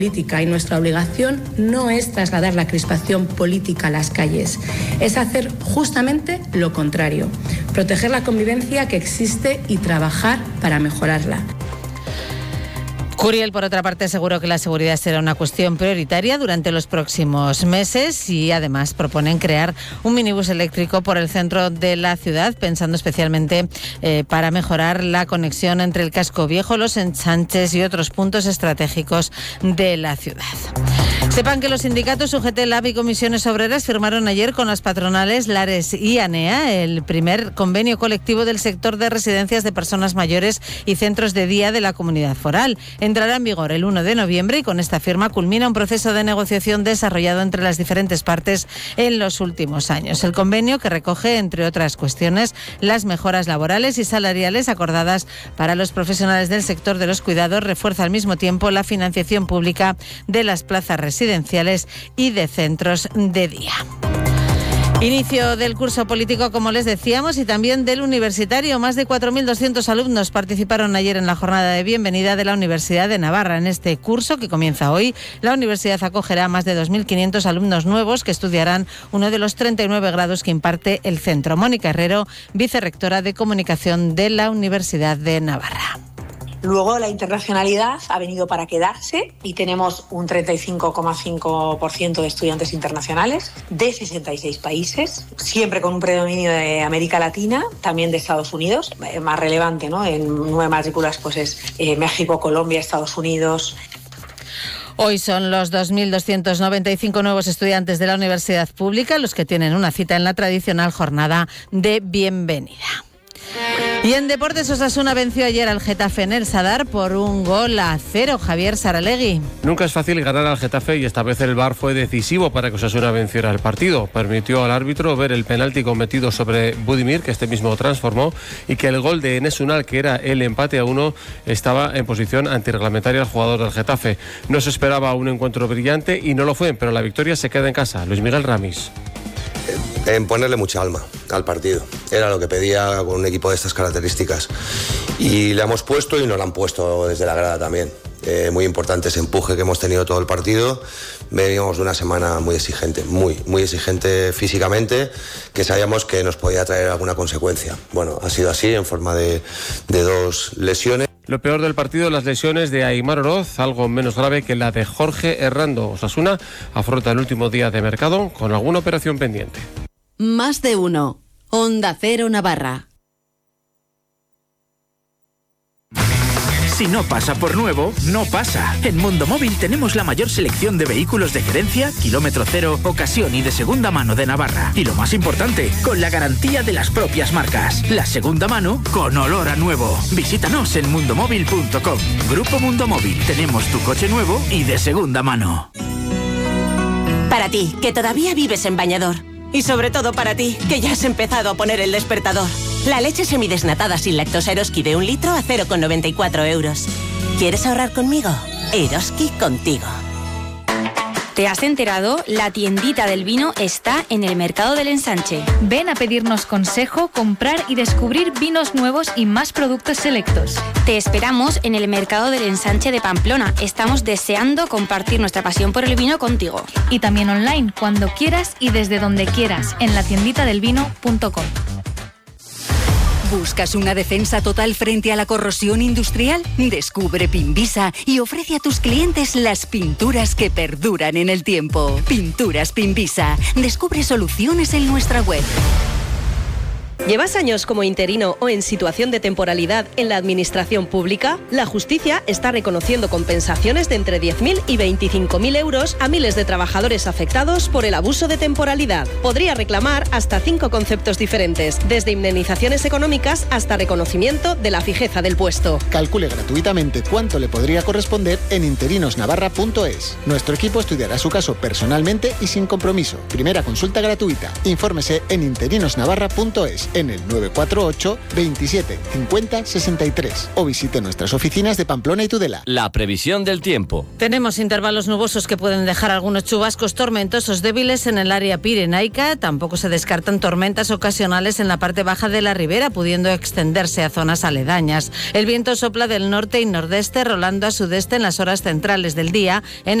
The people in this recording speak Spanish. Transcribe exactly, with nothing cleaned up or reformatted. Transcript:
política y nuestra obligación no es trasladar la crispación política a las calles, es hacer justamente lo contrario, proteger la convivencia que existe y trabajar para mejorarla. Curiel, por otra parte, aseguró que la seguridad será una cuestión prioritaria durante los próximos meses y además proponen crear un minibús eléctrico por el centro de la ciudad, pensando especialmente eh, para mejorar la conexión entre el casco viejo, los ensanches y otros puntos estratégicos de la ciudad. Sepan que los sindicatos U G T, Lab y Comisiones Obreras firmaron ayer con las patronales Lares y ANEA el primer convenio colectivo del sector de residencias de personas mayores y centros de día de la Comunidad Foral. Entrará en vigor el uno de noviembre y con esta firma culmina un proceso de negociación desarrollado entre las diferentes partes en los últimos años. El convenio, que recoge, entre otras cuestiones, las mejoras laborales y salariales acordadas para los profesionales del sector de los cuidados, refuerza al mismo tiempo la financiación pública de las plazas residenciales residenciales y de centros de día. Inicio del curso político, como les decíamos, y también del universitario. Más de cuatro mil doscientos alumnos participaron ayer en la jornada de bienvenida de la Universidad de Navarra. En este curso, que comienza hoy, la universidad acogerá a más de dos mil quinientos alumnos nuevos que estudiarán uno de los treinta y nueve grados que imparte el centro. Mónica Herrero, vicerrectora de Comunicación de la Universidad de Navarra. Luego la internacionalidad ha venido para quedarse y tenemos un treinta y cinco coma cinco por ciento de estudiantes internacionales de sesenta y seis países, siempre con un predominio de América Latina, también de Estados Unidos, más relevante, ¿no? En nueve matrículas pues es eh, México, Colombia, Estados Unidos. Hoy son los dos mil doscientos noventa y cinco nuevos estudiantes de la Universidad Pública los que tienen una cita en la tradicional jornada de bienvenida. Y en deportes, Osasuna venció ayer al Getafe en el Sadar por un gol a cero. Javier Saralegui. Nunca es fácil ganar al Getafe y esta vez el V A R fue decisivo para que Osasuna venciera el partido. Permitió al árbitro ver el penalti cometido sobre Budimir, que este mismo transformó, y que el gol de Enes Unal, que era el empate a uno, estaba en posición antirreglamentaria al jugador del Getafe. No se esperaba un encuentro brillante y no lo fue, pero la victoria se queda en casa. Luis Miguel Ramis. En ponerle mucha alma al partido. Era lo que pedía con un equipo de estas características. Y le hemos puesto y nos lo han puesto desde la grada también. Eh, muy importante ese empuje que hemos tenido todo el partido. Veníamos de una semana muy exigente, muy, muy exigente físicamente, que sabíamos que nos podía traer alguna consecuencia. Bueno, ha sido así, en forma de, de dos lesiones. Lo peor del partido, las lesiones de Aimar Oroz, algo menos grave que la de Jorge Herrando. Osasuna afronta el último día de mercado con alguna operación pendiente. Más de uno. Onda Cero Navarra. Si no pasa por nuevo, no pasa. En Mundo Móvil tenemos la mayor selección de vehículos de gerencia, kilómetro cero, ocasión y de segunda mano de Navarra. Y lo más importante, con la garantía de las propias marcas. La segunda mano con olor a nuevo. Visítanos en mundomóvil punto com. Grupo Mundo Móvil. Tenemos tu coche nuevo y de segunda mano. Para ti, que todavía vives en bañador. Y sobre todo para ti, que ya has empezado a poner el despertador. La leche semidesnatada sin lactosa Eroski de un litro a cero coma noventa y cuatro euros. ¿Quieres ahorrar conmigo? Eroski contigo. ¿Te has enterado? La tiendita del vino está en el Mercado del Ensanche. Ven a pedirnos consejo, comprar y descubrir vinos nuevos y más productos selectos. Te esperamos en el Mercado del Ensanche de Pamplona. Estamos deseando compartir nuestra pasión por el vino contigo. Y también online, cuando quieras y desde donde quieras, en la tiendita del vino punto com. ¿Buscas una defensa total frente a la corrosión industrial? Descubre Pinvisa y ofrece a tus clientes las pinturas que perduran en el tiempo. Pinturas Pinvisa. Descubre soluciones en nuestra web. ¿Llevas años como interino o en situación de temporalidad en la administración pública? La justicia está reconociendo compensaciones de entre diez mil y veinticinco mil euros a miles de trabajadores afectados por el abuso de temporalidad. Podría reclamar hasta cinco conceptos diferentes, desde indemnizaciones económicas hasta reconocimiento de la fijeza del puesto. Calcule gratuitamente cuánto le podría corresponder en interinos navarra punto es. Nuestro equipo estudiará su caso personalmente y sin compromiso. Primera consulta gratuita. Infórmese en interinos navarra punto es. en el nueve cuatro ocho, veintisiete, cincuenta, sesenta y tres o visite nuestras oficinas de Pamplona y Tudela. La previsión del tiempo. Tenemos intervalos nubosos que pueden dejar algunos chubascos tormentosos débiles en el área pirenaica. Tampoco se descartan tormentas ocasionales en la parte baja de la ribera, pudiendo extenderse a zonas aledañas. El viento sopla del norte y nordeste, rolando a sudeste en las horas centrales del día. En